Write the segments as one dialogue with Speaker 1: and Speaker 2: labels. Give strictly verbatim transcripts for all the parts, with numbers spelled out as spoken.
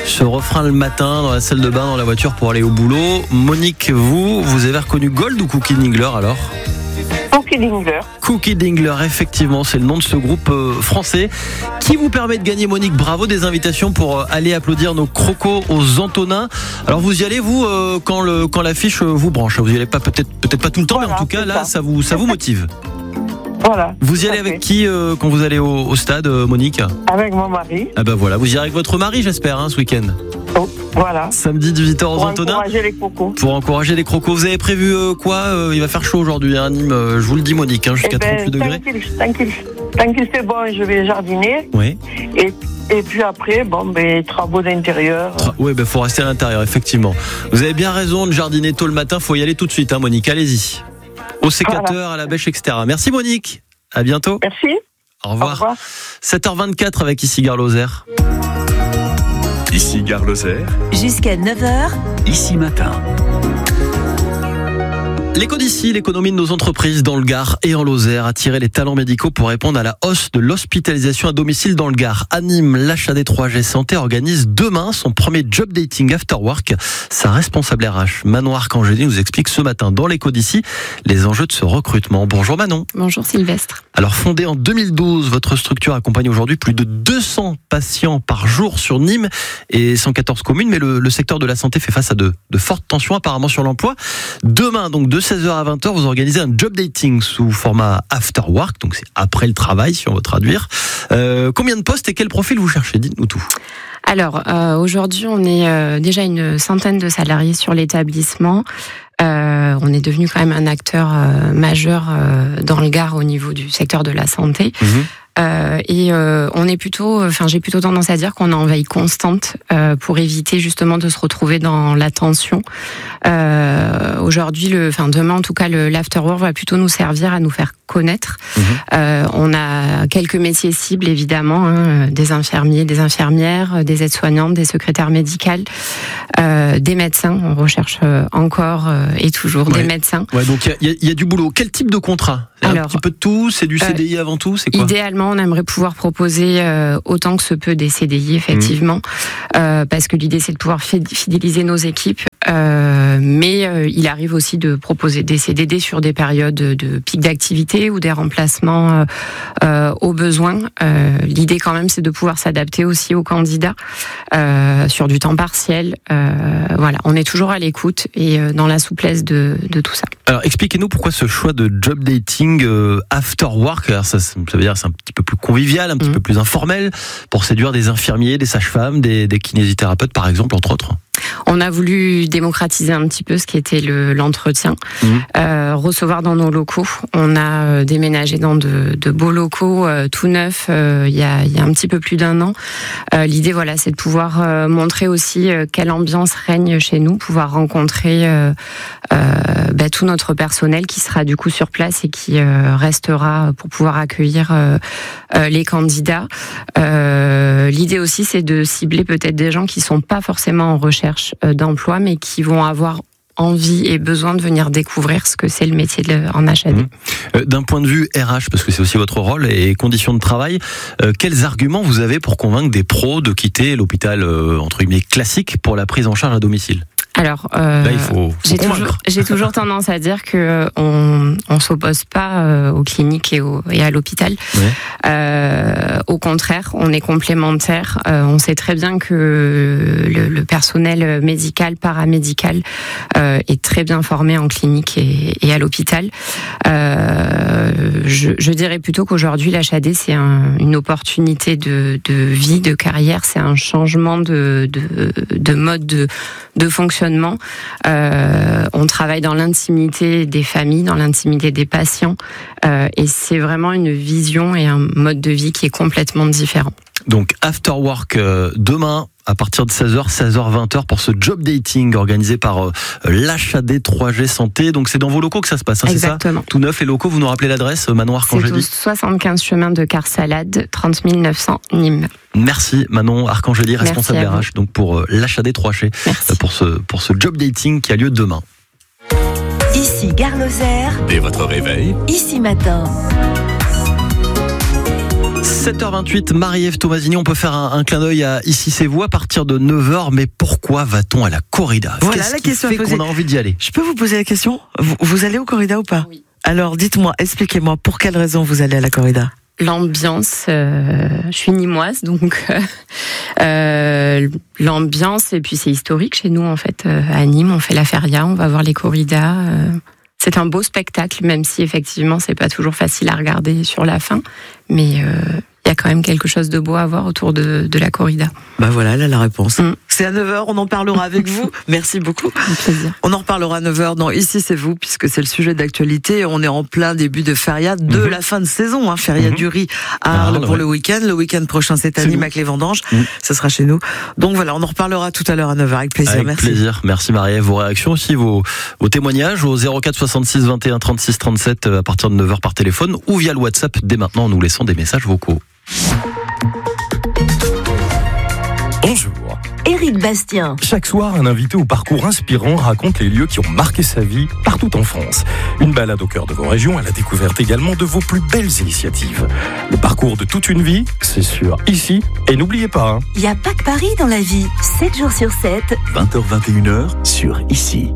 Speaker 1: Ce refrain le matin dans la salle de bain, dans la voiture pour aller au boulot. Monique, vous, vous avez reconnu Gold ou Cookie Dingler alors ?
Speaker 2: Cookie Dingler.
Speaker 1: Cookie Dingler, effectivement, c'est le nom de ce groupe euh, français qui vous permet de gagner, Monique. Bravo, des invitations pour euh, aller applaudir nos crocos aux Antonins. Alors vous y allez, vous, euh, quand, le, quand l'affiche euh, vous branche. Vous y allez pas peut-être, peut-être pas tout le temps, voilà, mais en tout cas, là, ça. ça vous, ça vous motive.
Speaker 2: Voilà.
Speaker 1: Vous y allez avec qui euh, quand vous allez au, au stade, euh, Monique ?
Speaker 2: Avec mon mari.
Speaker 1: Ah bah voilà, vous y irez avec votre mari, j'espère, hein, ce week-end.
Speaker 2: Oh, voilà.
Speaker 1: Samedi dix-huit heures aux Antonins.
Speaker 2: Pour encourager les crocos.
Speaker 1: Pour encourager les crocos. Vous avez prévu euh, quoi euh, Il va faire chaud aujourd'hui à Nîmes, euh, je vous le dis, Monique, hein, jusqu'à
Speaker 2: eh ben,
Speaker 1: trente-huit degrés.
Speaker 2: Tant qu'il, tant, qu'il, tant qu'il fait bon, je vais jardiner.
Speaker 1: Oui.
Speaker 2: Et, et puis après, bon, ben, travaux d'intérieur.
Speaker 1: Tra- oui, ben faut rester à l'intérieur, effectivement. Vous avez bien raison de jardiner tôt le matin, faut y aller tout de suite, hein, Monique. Allez-y. Au sécateur, voilà. À la bêche, et cetera. Merci, Monique. À bientôt.
Speaker 2: Merci.
Speaker 1: Au revoir.
Speaker 2: Au revoir.
Speaker 1: sept heures vingt-quatre avec Ici Gare Lozère.
Speaker 3: Ici Gare Lozère.
Speaker 4: Jusqu'à neuf heures.
Speaker 3: Ici Matin.
Speaker 1: L'éco d'ici, l'économie de nos entreprises dans le Gard et en Lozère, attirer les talents médicaux pour répondre à la hausse de l'hospitalisation à domicile dans le Gard. À Nîmes, l'H A D trois G Santé organise demain son premier job dating after work. Sa responsable R H, Manon Arcangeli, nous explique ce matin dans l'éco d'ici les enjeux de ce recrutement. Bonjour Manon.
Speaker 5: Bonjour Sylvestre.
Speaker 1: Alors fondée en deux mille douze, votre structure accompagne aujourd'hui plus de deux cents patients par jour sur Nîmes et cent quatorze communes, mais le, le secteur de la santé fait face à de, de fortes tensions apparemment sur l'emploi. Demain, donc de seize heures à vingt heures, vous organisez un job dating sous format after work, donc c'est après le travail si on veut traduire. Euh, combien de postes et quel profil vous cherchez ? Dites-nous tout.
Speaker 5: Alors euh, aujourd'hui on est euh, déjà une centaine de salariés sur l'établissement. Euh, on est devenu quand même un acteur euh, majeur euh, dans le Gard au niveau du secteur de la santé. Mmh. Euh, et euh, on est plutôt, enfin j'ai plutôt tendance à dire qu'on est en veille constante euh, pour éviter justement de se retrouver dans la tension. Euh, aujourd'hui, le, enfin demain en tout cas, le l'afterwork va plutôt nous servir à nous faire connaître. Mmh. Euh, on a quelques métiers cibles évidemment, hein, des infirmiers, des infirmières, des aides-soignantes, des secrétaires médicales, euh, des médecins. On recherche encore euh, et toujours ouais. des médecins.
Speaker 1: Ouais, donc il y, y a du boulot. Quel type de contrat ? Alors, un petit peu de tout, c'est du C D I euh, avant tout, c'est quoi ?
Speaker 5: Idéalement, on aimerait pouvoir proposer euh, autant que se peut des C D I, effectivement, mmh. euh, parce que l'idée c'est de pouvoir fidéliser nos équipes. Euh, mais euh, il arrive aussi de proposer des C D D sur des périodes de pic d'activité ou des remplacements euh, euh, aux besoins. Euh, l'idée quand même, c'est de pouvoir s'adapter aussi aux candidats euh, sur du temps partiel. Euh, voilà, on est toujours à l'écoute et euh, dans la souplesse de, de tout ça.
Speaker 1: Alors, expliquez-nous pourquoi ce choix de job dating euh, after work. Alors, ça, ça veut dire c'est un petit peu plus convivial, un petit mmh. peu plus informel pour séduire des infirmiers, des sages-femmes, des, des kinésithérapeutes, par exemple, entre autres.
Speaker 5: On a voulu démocratiser un petit peu ce qui était le, l'entretien, mmh. euh, recevoir dans nos locaux. On a déménagé dans de, de beaux locaux, euh, tout neufs, euh, il y a, il y a un petit peu plus d'un an. Euh, l'idée, voilà, c'est de pouvoir euh, montrer aussi euh, quelle ambiance règne chez nous, pouvoir rencontrer euh, euh, bah, tout notre personnel qui sera du coup sur place et qui euh, restera pour pouvoir accueillir euh, euh, les candidats. Euh, l'idée aussi, c'est de cibler peut-être des gens qui sont pas forcément en recherche d'emploi, mais qui vont avoir envie et besoin de venir découvrir ce que c'est le métier de, en H A D.
Speaker 1: Mmh. D'un point de vue R H, parce que c'est aussi votre rôle et conditions de travail, euh, quels arguments vous avez pour convaincre des pros de quitter l'hôpital euh, entre guillemets classique pour la prise en charge à domicile ?
Speaker 5: Alors, euh,
Speaker 1: là, il faut, faut
Speaker 5: j'ai, toujours, j'ai toujours tendance à dire que on, on s'oppose pas euh, aux cliniques et, au, et à l'hôpital. Ouais. Euh, au contraire, on est complémentaires. Euh, on sait très bien que le, le personnel médical, paramédical, euh, est très bien formé en clinique et, et à l'hôpital. Euh, je, je dirais plutôt qu'aujourd'hui, l'H A D, c'est un, une opportunité de, de vie, de carrière. C'est un changement de, de, de mode de, de fonctionnement. Euh, on travaille dans l'intimité des familles, dans l'intimité des patients, euh, et c'est vraiment une vision et un mode de vie qui est complètement différent.
Speaker 1: Donc after work euh, demain à partir de seize heures, seize heures vingt pour ce job dating organisé par euh, l'H A D trois G Santé. Donc c'est dans vos locaux que ça se passe, hein,
Speaker 5: exactement.
Speaker 1: C'est ça ? Tout neuf les locaux, vous nous rappelez l'adresse, Manon Arcangeli ?
Speaker 5: C'est au soixante-quinze chemin de Carsalade, trente mille neuf cents Nîmes.
Speaker 1: Merci Manon Arcangeli, responsable R H donc pour euh, l'H A D trois G, euh, pour ce pour ce job dating qui a lieu demain.
Speaker 4: Ici Gare Lozère.
Speaker 3: Dès votre réveil.
Speaker 4: Ici Matin.
Speaker 1: sept heures vingt-huit, Marie-Ève Tomasini, on peut faire un, un clin d'œil à Ici c'est vous à partir de neuf heures, mais pourquoi va-t-on à la corrida?
Speaker 2: Voilà
Speaker 1: Qu'est-ce
Speaker 2: la
Speaker 1: qui
Speaker 2: question
Speaker 1: fait
Speaker 2: à poser.
Speaker 1: qu'on a envie d'y aller?
Speaker 2: Je peux vous poser la question? Vous, vous allez au corrida ou pas?
Speaker 5: Oui.
Speaker 2: Alors dites-moi, expliquez-moi, pour quelle raison vous allez à la corrida?
Speaker 5: L'ambiance, euh, je suis nîmoise, donc euh, euh, l'ambiance, et puis c'est historique chez nous en fait. Euh, à Nîmes, on fait la feria, on va voir les corridas. Euh, c'est un beau spectacle, même si effectivement c'est pas toujours facile à regarder sur la fin, mais euh, il y a quand même quelque chose de beau à voir autour de, de la corrida.
Speaker 2: Bah voilà, là la réponse.
Speaker 5: Mm.
Speaker 2: C'est à neuf heures, on en parlera avec vous. Merci beaucoup.
Speaker 5: Un plaisir.
Speaker 2: On en reparlera à neuf heures dans Ici c'est vous, puisque c'est le sujet d'actualité. On est en plein début de feria de
Speaker 1: Mm-hmm.
Speaker 2: la fin de saison. Hein. Feria
Speaker 1: Mm-hmm.
Speaker 2: du riz à Arles
Speaker 1: Ah,
Speaker 2: pour
Speaker 1: ouais.
Speaker 2: le week-end. Le week-end prochain, c'est à
Speaker 1: C'est
Speaker 2: Nîmes
Speaker 1: nous.
Speaker 2: avec les vendanges.
Speaker 1: Mm.
Speaker 2: Ça sera chez nous. Donc voilà, on en reparlera tout à l'heure à neuf heures avec plaisir.
Speaker 1: Avec
Speaker 2: Merci.
Speaker 1: plaisir. Merci Marie-Ève. Vos réactions aussi, vos, vos témoignages au zéro quatre soixante-six vingt et un trente-six trente-sept à partir de neuf heures par téléphone ou via le WhatsApp dès maintenant en nous laissant des messages vocaux.
Speaker 3: Bonjour.
Speaker 4: Éric Bastien.
Speaker 3: Chaque soir, un invité au parcours inspirant raconte les lieux qui ont marqué sa vie partout en France. Une balade au cœur de vos régions à la découverte également de vos plus belles initiatives. Le parcours de toute une vie, c'est sûr, ici. Et n'oubliez pas, hein,
Speaker 4: Il n'y a pas que Paris dans la vie. sept jours sur sept.
Speaker 6: vingt heures vingt et une heures sur Ici.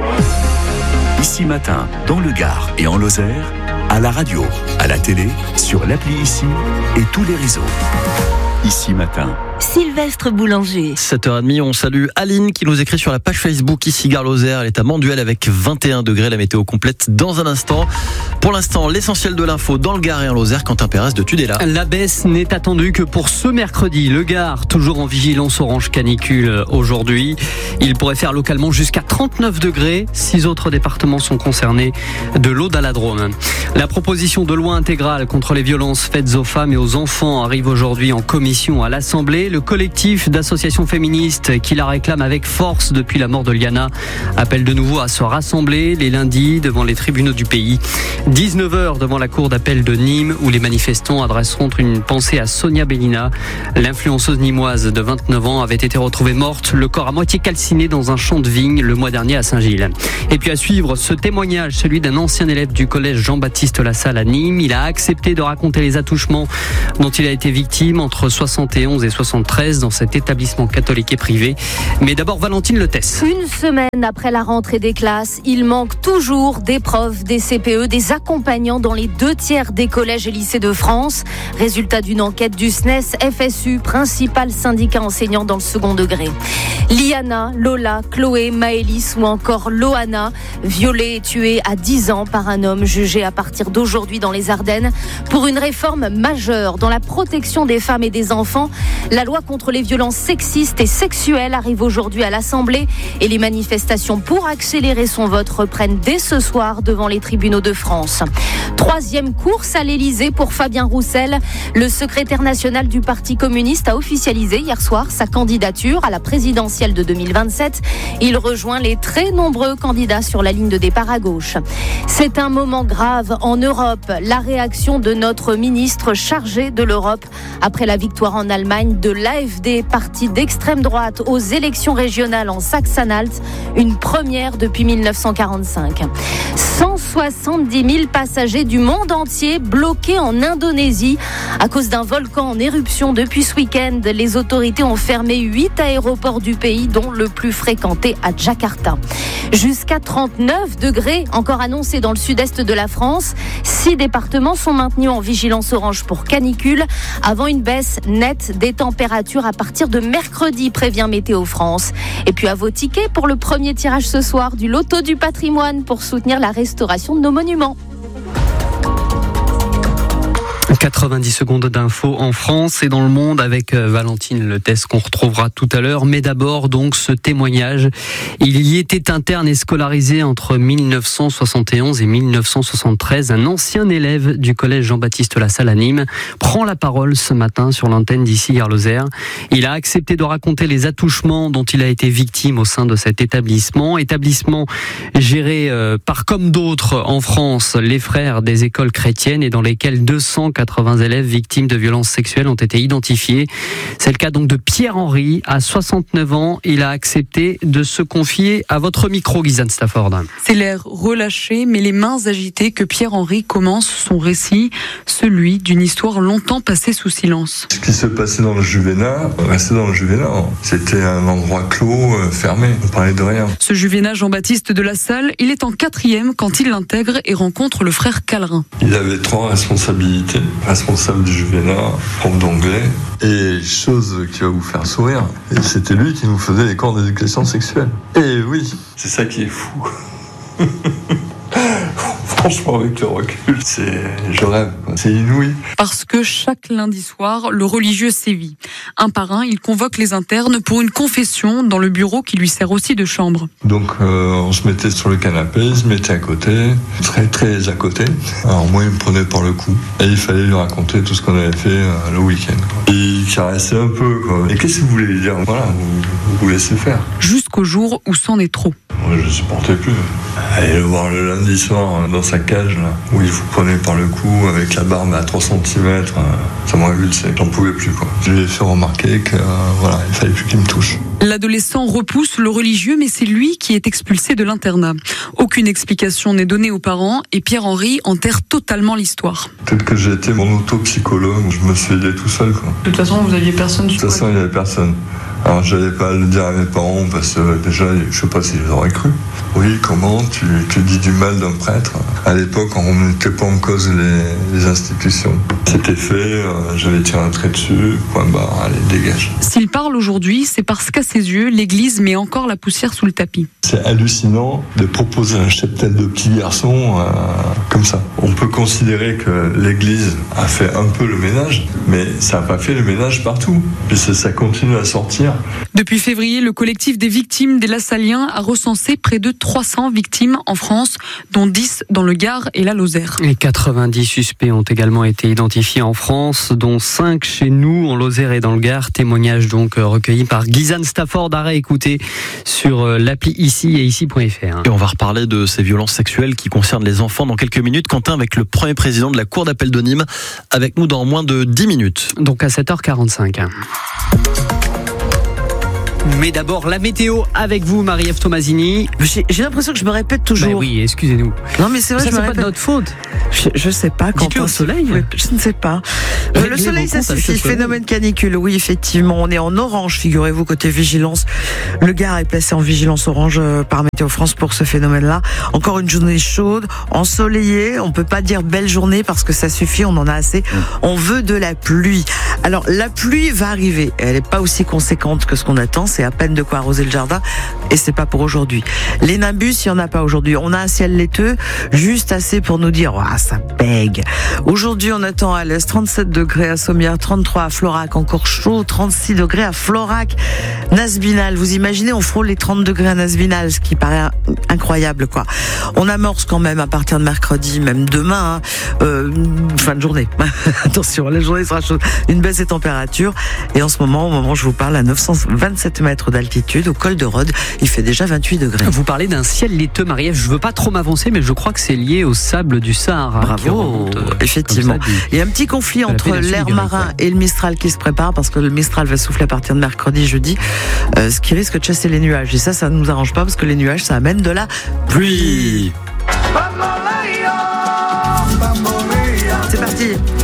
Speaker 6: Ici Matin, dans le Gard et en Lozère, à la radio, à la télé, sur l'appli Ici et tous les réseaux. Ici Matin.
Speaker 4: Sylvestre Boulanger.
Speaker 1: sept heures trente, on salue Aline qui nous écrit sur la page Facebook Ici Gare Lozère. Elle est à Manduel avec vingt et un degrés, la météo complète dans un instant. Pour l'instant, l'essentiel de l'info dans le Gard et en Lozère, Quentin Pérez de Tudela.
Speaker 7: La baisse n'est attendue que pour ce mercredi. Le Gard, toujours en vigilance orange canicule aujourd'hui. Il pourrait faire localement jusqu'à trente-neuf degrés. Six autres départements sont concernés de l'Aude à la Drôme. La proposition de loi intégrale contre les violences faites aux femmes et aux enfants arrive aujourd'hui en commission à l'Assemblée. Le collectif d'associations féministes qui la réclame avec force depuis la mort de Liana appelle de nouveau à se rassembler les lundis devant les tribunaux du pays. dix-neuf heures devant la cour d'appel de Nîmes où les manifestants adresseront une pensée à Sonia Bellina. L'influenceuse nîmoise de vingt-neuf ans avait été retrouvée morte, le corps à moitié calciné dans un champ de vigne le mois dernier à Saint-Gilles. Et puis à suivre ce témoignage, celui d'un ancien élève du collège Jean-Baptiste Lassalle à Nîmes. Il a accepté de raconter les attouchements dont il a été victime entre soixante et onze et soixante-treize dans cet établissement catholique et privé. Mais d'abord Valentine Letesse.
Speaker 8: Une semaine après la rentrée des classes, il manque toujours des profs, des C P E, des accompagnants dans les deux tiers des collèges et lycées de France. Résultat d'une enquête du S N E S F S U, principal syndicat enseignant dans le second degré. Liana, Lola, Chloé, Maëlys ou encore Loana, violée et tuée à dix ans par un homme jugé à partir d'aujourd'hui dans les Ardennes pour une réforme majeure dans la protection des femmes et des enfants. La loi contre les violences sexistes et sexuelles arrive aujourd'hui à l'Assemblée et les manifestations pour accélérer son vote reprennent dès ce soir devant les tribunaux de France. Troisième course à l'Élysée pour Fabien Roussel. Le secrétaire national du Parti communiste a officialisé hier soir sa candidature à la présidentielle de deux mille vingt-sept. Il rejoint les très nombreux candidats sur la ligne de départ à gauche. C'est un moment grave en Europe. La réaction de notre ministre chargé de l'Europe après la victoire en Allemagne de l'A F D, parti d'extrême droite, aux élections régionales en Saxe-Anhalt, une première depuis mille neuf cent quarante-cinq. cent soixante-dix mille passagers du monde entier bloqués en Indonésie à cause d'un volcan en éruption depuis ce week-end. Les autorités ont fermé huit aéroports du pays, dont le plus fréquenté à Jakarta. Jusqu'à trente-neuf degrés encore annoncés dans le sud-est de la France. Six départements sont maintenus en vigilance orange pour canicule avant une baisse nette des températures à partir de mercredi, prévient Météo France. Et puis à vos tickets pour le premier tirage ce soir du Loto du patrimoine pour soutenir la restauration de nos monuments.
Speaker 7: quatre-vingt-dix secondes d'infos en France et dans le monde avec Valentine Letesse qu'on retrouvera tout à l'heure. Mais d'abord donc ce témoignage. Il y était interne et scolarisé entre mille neuf cent soixante et onze et mille neuf cent soixante-treize. Un ancien élève du collège Jean-Baptiste Lassalle à Nîmes prend la parole ce matin sur l'antenne d'Ici Gare Lozère. Il a accepté de raconter les attouchements dont il a été victime au sein de cet établissement. Établissement géré par comme d'autres en France les frères des écoles chrétiennes et dans lesquels deux cent quatre-vingts quatre-vingts élèves victimes de violences sexuelles ont été identifiés. C'est le cas donc de Pierre-Henri, à soixante-neuf ans. Il a accepté de se confier à votre micro, Guysanne Stafford.
Speaker 9: C'est l'air relâché, mais les mains agitées que Pierre-Henri commence son récit, celui d'une histoire longtemps passée sous silence.
Speaker 10: Ce qui se passait dans le Juvénat, restait dans le Juvénat. C'était un endroit clos, fermé, on parlait de rien.
Speaker 9: Ce Juvénat Jean-Baptiste de la Salle, il est en quatrième quand il l'intègre et rencontre le frère Callerin.
Speaker 10: Il avait trois responsabilités. Responsable du Juvénat, prof d'anglais, et chose qui va vous faire sourire, et c'était lui qui nous faisait les cours d'éducation sexuelle. Et oui, c'est ça qui est fou. Franchement, avec le recul, c'est, je rêve, c'est inouï.
Speaker 9: Parce que chaque lundi soir, le religieux sévit. Un par un, il convoque les internes pour une confession dans le bureau qui lui sert aussi de chambre.
Speaker 10: Donc, euh, on se mettait sur le canapé, il se mettait à côté, très très à côté. Alors moi, il me prenait par le cou. Et il fallait lui raconter tout ce qu'on avait fait euh, le week-end. Quoi. Il caressait un peu, quoi. Et qu'est-ce que vous voulez lui dire ? Voilà, vous, vous laissez faire.
Speaker 9: Jusqu'au jour où c'en est trop.
Speaker 10: Moi, je ne supportais plus. Aller le voir le lundi soir dans sa cage, là, où il vous prenait par le cou avec la barbe à trois centimètres, ça m'a révulsé. J'en pouvais plus, quoi. Je lui ai fait remarquer que, euh, voilà, il fallait plus qu'il me touche.
Speaker 9: L'adolescent repousse le religieux, mais c'est lui qui est expulsé de l'internat. Aucune explication n'est donnée aux parents et Pierre-Henri enterre totalement l'histoire.
Speaker 10: Peut-être que j'ai été mon auto-psychologue, je me suis aidé tout seul, quoi.
Speaker 9: De toute façon, vous aviez personne.
Speaker 10: De toute façon, il n'y avait personne. Alors, je n'allais pas le dire à mes parents parce que déjà, je ne sais pas s'ils auraient cru. Oui, comment tu, tu dis du mal d'un prêtre ? À l'époque, on ne mettait pas en cause les, les institutions. C'était fait, euh, j'avais tiré un trait dessus, point barre, allez, dégage.
Speaker 9: S'il parle aujourd'hui, c'est parce qu'à ses yeux, l'Église met encore la poussière sous le tapis.
Speaker 10: C'est hallucinant de proposer un cheptel de petits garçons euh, comme ça. On peut considérer que l'Église a fait un peu le ménage, mais ça n'a pas fait le ménage partout. Et ça, ça continue à sortir.
Speaker 9: Depuis février, le collectif des victimes des Lassaliens a recensé près de trois cents victimes en France, dont dix dans le Gard et la Lozère.
Speaker 7: Et quatre-vingt-dix suspects ont également été identifiés en France, dont cinq chez nous, en Lozère et dans le Gard. Témoignage donc recueilli par Guysanne Stafford, à réécouter sur l'appli ici et ici point f r.
Speaker 1: Et on va reparler de ces violences sexuelles qui concernent les enfants dans quelques minutes. Quentin, avec le premier président de la Cour d'appel de Nîmes, avec nous dans moins de dix minutes.
Speaker 7: Donc à sept heures quarante-cinq. Mais d'abord, la météo avec vous, Marie-Ève Tomasini.
Speaker 2: J'ai, j'ai l'impression que je me répète toujours.
Speaker 7: Ben oui, excusez-nous.
Speaker 2: Non, mais c'est vrai,
Speaker 7: ça,
Speaker 2: je me
Speaker 7: c'est
Speaker 2: répète.
Speaker 7: pas de notre faute.
Speaker 2: Je, je sais pas. Quand
Speaker 7: Dites-le au soleil.
Speaker 2: Je ne sais pas. Euh, le soleil, ça suffit. Phénomène canicule. Oui, effectivement, on est en orange, figurez-vous, côté vigilance. Le Gard est placé en vigilance orange par Météo France pour ce phénomène-là. Encore une journée chaude, ensoleillée. On peut pas dire belle journée parce que ça suffit, on en a assez. On veut de la pluie. Alors, la pluie va arriver. Elle n'est pas aussi conséquente que ce qu'on attend. C'est à peine de quoi arroser le jardin. Et c'est pas pour aujourd'hui. Les nimbus, il n'y en a pas aujourd'hui. On a un ciel laiteux, juste assez pour nous dire, ah, ça pègue. Aujourd'hui, on attend à l'est trente-sept degrés à Sommières, trente-trois à Florac, encore chaud, trente-six degrés à Florac, Nasbinal. Vous imaginez, on frôle les trente degrés à Nasbinal, ce qui paraît incroyable, quoi. On amorce quand même à partir de mercredi, même demain, hein, euh, fin de journée. Attention, la journée sera chaude. Une baisse des températures. Et en ce moment, au moment où je vous parle, à neuf cent vingt-sept mètres d'altitude, au col de Rhodes, il fait déjà vingt-huit degrés.
Speaker 7: Vous parlez d'un ciel laiteux, Marie-Ève. Je veux pas trop m'avancer, mais je crois que c'est lié au sable du Sahara.
Speaker 2: Bravo, remonte, euh, effectivement. Ça, il y a un petit conflit entre l'air marin et le Mistral qui se prépare, parce que le Mistral va souffler à partir de mercredi, jeudi, euh, ce qui risque de chasser les nuages. Et ça, ça ne nous arrange pas, parce que les nuages, ça amène de la pluie. C'est parti.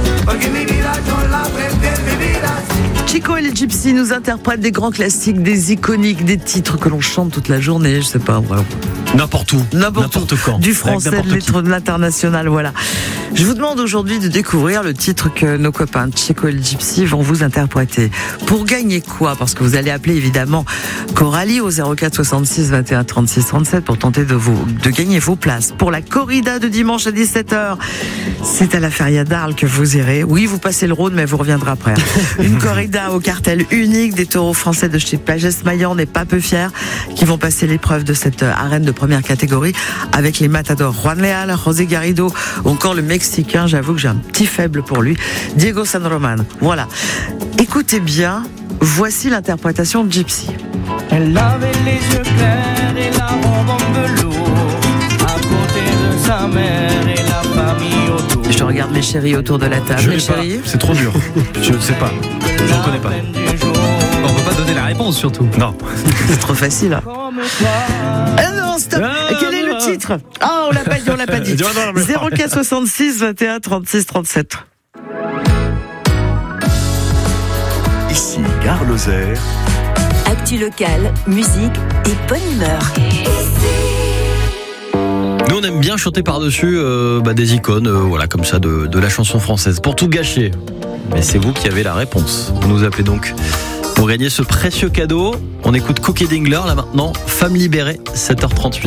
Speaker 2: Chico et les Gypsy nous interprètent des grands classiques, des iconiques, des titres que l'on chante toute la journée, je sais pas, voilà.
Speaker 1: N'importe où,
Speaker 2: n'importe,
Speaker 1: n'importe quand.
Speaker 2: Du français, de lettres de l'international, voilà. Je vous demande aujourd'hui de découvrir le titre que nos copains Chico et les Gypsy vont vous interpréter. Pour gagner quoi ? Parce que vous allez appeler évidemment Coralie au zéro quatre soixante-six vingt et un trente-six trente-sept pour tenter de vous, de gagner vos places pour la corrida de dimanche à dix-sept heures. C'est à la Feria d'Arles que vous irez. Oui, vous passez le Rhône, mais vous reviendrez après. Une corrida au cartel unique des taureaux français de chez Pagès Maillan n'est pas peu fiers, qui vont passer l'épreuve de cette arène de première catégorie avec les matadors Juan Leal, José Garrido ou encore le Mexicain, j'avoue que j'ai un petit faible pour lui, Diego San Roman. Voilà. Écoutez bien, voici l'interprétation de Gypsy.
Speaker 11: Elle avait les yeux clairs et la robe en velours, à côté de sa mère et la famille autour.
Speaker 1: Je
Speaker 2: Je regarde mes chéris autour de la table.
Speaker 1: Je
Speaker 2: mes
Speaker 1: l'ai pas.
Speaker 2: chéris.
Speaker 1: C'est trop dur. Je ne sais pas. Je ne connais pas.
Speaker 7: On ne peut pas donner la réponse surtout.
Speaker 1: Non.
Speaker 2: C'est trop facile. Ah non, stop.
Speaker 1: Ah,
Speaker 2: Quel est le titre? Ah, on l'a pas dit, on l'a pas dit. zéro quatre soixante-six vingt et un trente-six trente-sept.
Speaker 6: Ici, Gare Lozère.
Speaker 4: Actu locale, musique et bonne humeur.
Speaker 1: Nous, on aime bien chanter par-dessus euh, bah, des icônes, euh, voilà, comme ça, de, de la chanson française. Pour tout gâcher. Mais c'est vous qui avez la réponse. Vous nous appelez donc pour gagner ce précieux cadeau. On écoute Cookie Dingler, là maintenant. Femme libérée, sept heures trente-huit.